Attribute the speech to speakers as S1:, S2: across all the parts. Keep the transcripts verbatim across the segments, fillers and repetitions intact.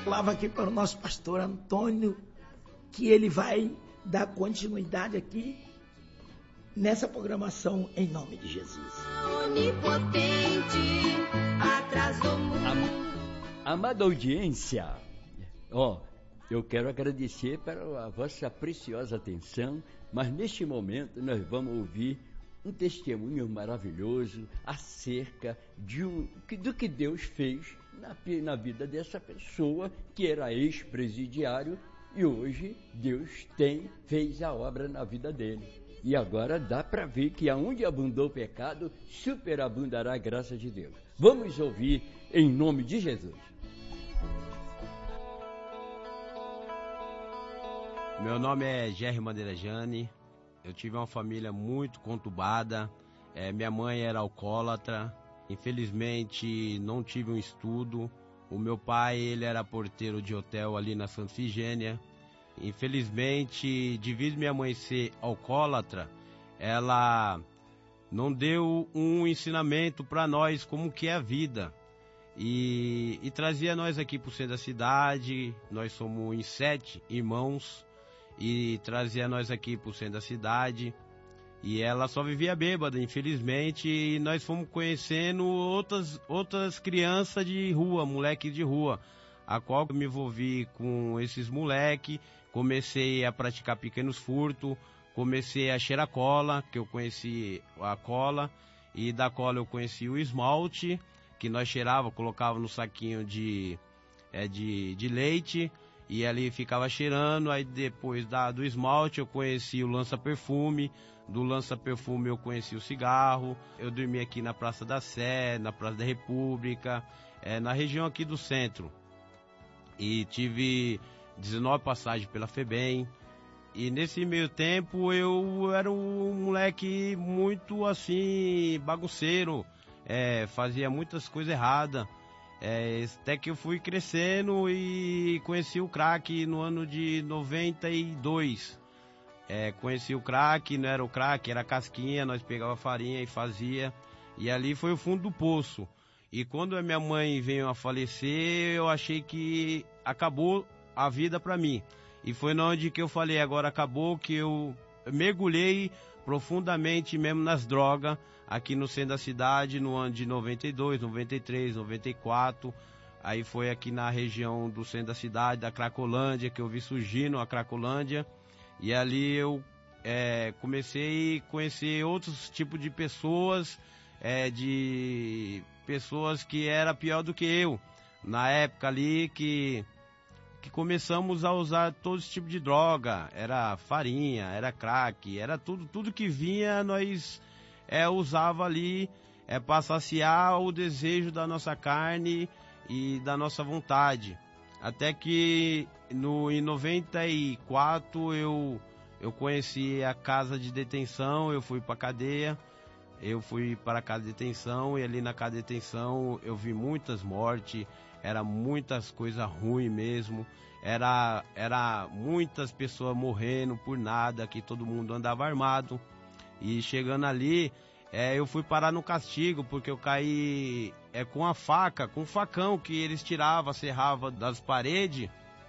S1: palavra aqui para o nosso pastor Antônio, que ele vai dar continuidade aqui nessa programação em nome de Jesus.
S2: Onipotente, atrasou muito.
S3: Am, amada audiência, ó, eu quero agradecer pela vossa preciosa atenção, mas neste momento nós vamos ouvir um testemunho maravilhoso acerca de um, do que Deus fez na, na vida dessa pessoa que era ex-presidiário e hoje Deus tem, fez a obra na vida dele. E agora dá para ver que aonde abundou o pecado, superabundará a graça de Deus. Vamos ouvir em nome de Jesus.
S4: Meu nome é Gerry Madeira Jane. Eu tive uma família muito conturbada. É, minha mãe era alcoólatra. Infelizmente, não tive um estudo. O meu pai, ele era porteiro de hotel ali na Santa Ifigênia. Infelizmente, devido minha mãe ser alcoólatra, ela não deu um ensinamento para nós como que é a vida. E, e trazia nós aqui para o centro da cidade. Nós somos em sete irmãos. E trazia nós aqui para o centro da cidade. E ela só vivia bêbada, infelizmente. E nós fomos conhecendo outras, outras crianças de rua, moleques de rua, a qual eu me envolvi com esses moleques. Comecei a praticar pequenos furtos, comecei a cheirar cola, que eu conheci a cola. E da cola eu conheci o esmalte, que nós cheirava, colocava no saquinho de, é, de, de leite. E ali ficava cheirando. Aí depois da, do esmalte eu conheci o lança-perfume. Do lança-perfume eu conheci o cigarro. Eu dormi aqui na Praça da Sé, na Praça da República, é, na região aqui do centro. E tive dezenove passagens pela FEBEM. E nesse meio tempo eu era um moleque muito assim, bagunceiro. É, fazia muitas coisas erradas. É, até que eu fui crescendo e conheci o crack no ano de noventa e dois. É, conheci o crack, não era o crack, era a casquinha, nós pegava farinha e fazia. E ali foi o fundo do poço. E quando a minha mãe veio a falecer, eu achei que acabou a vida para mim. E foi onde que eu falei, agora acabou, que eu mergulhei profundamente mesmo nas drogas, aqui no centro da cidade, no ano de noventa e dois, noventa e três, noventa e quatro. Aí foi aqui na região do centro da cidade, da Cracolândia, que eu vi surgindo a Cracolândia. E ali eu é, comecei a conhecer outros tipos de pessoas, é, de pessoas que eram pior do que eu. Na época ali que... que começamos a usar todo esse tipo de droga, era farinha, era crack, era tudo, tudo que vinha nós é, usava ali é, para saciar o desejo da nossa carne e da nossa vontade. Até que no, em noventa e quatro eu, eu conheci a casa de detenção, eu fui para a cadeia, eu fui para a casa de detenção e ali na casa de detenção eu vi muitas mortes. Era muitas coisas ruins mesmo, era, era muitas pessoas morrendo por nada, que todo mundo andava armado. E chegando ali, é, eu fui parar no castigo, porque eu caí é, com a faca, com o facão que eles tiravam, serrava das paredes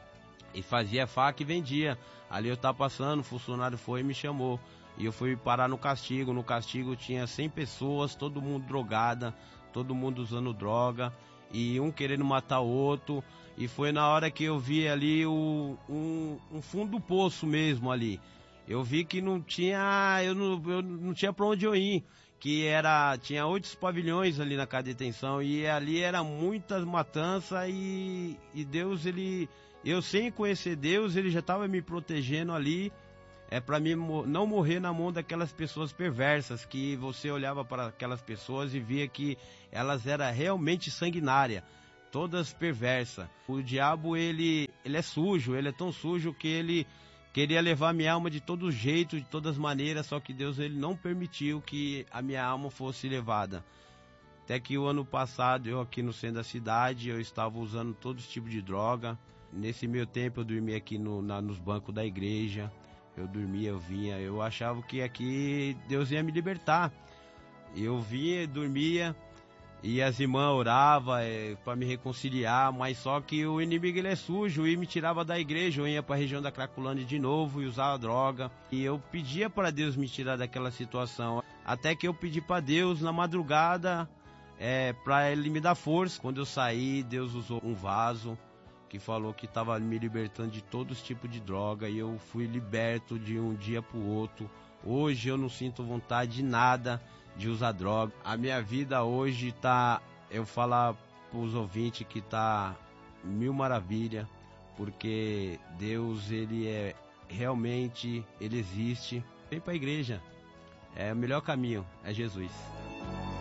S4: e fazia faca e vendia. Ali eu estava passando, o funcionário foi e me chamou. E eu fui parar no castigo, no castigo tinha cem pessoas, todo mundo drogada, todo mundo usando droga. E um querendo matar o outro, e foi na hora que eu vi ali o, um, um fundo do poço mesmo ali. Eu vi que não tinha, eu não, eu não tinha pra onde eu ir, que era, tinha oito pavilhões ali na casa de detenção, e ali era muitas matanças, e, e Deus, ele, eu sem conhecer Deus, ele já estava me protegendo ali, é para mim não morrer na mão daquelas pessoas perversas, que você olhava para aquelas pessoas e via que elas eram realmente sanguinárias, todas perversas. O diabo, ele, ele é sujo, ele é tão sujo que ele queria levar minha alma de todo jeito, de todas maneiras, só que Deus, ele não permitiu que a minha alma fosse levada. Até que o ano passado, eu aqui no centro da cidade, eu estava usando todo tipo de droga. Nesse meio tempo eu dormia aqui no, na, nos bancos da igreja. Eu dormia, eu vinha, eu achava que aqui Deus ia me libertar. Eu vinha, dormia, E as irmãs oravam é, para me reconciliar, mas só que o inimigo ele é sujo e me tirava da igreja. Eu ia para a região da Cracolândia de novo e usava droga. E eu pedia para Deus me tirar daquela situação. Até que eu pedi para Deus na madrugada é, para Ele me dar força. Quando eu saí, Deus usou um vaso que falou que estava me libertando de todos os tipos de droga. E eu fui liberto de um dia para o outro. Hoje eu não sinto vontade de nada de usar droga. A minha vida hoje tá, eu falar para os ouvintes que tá mil maravilha, porque Deus, ele é realmente, ele existe. Vem para a igreja, é o melhor caminho, é Jesus.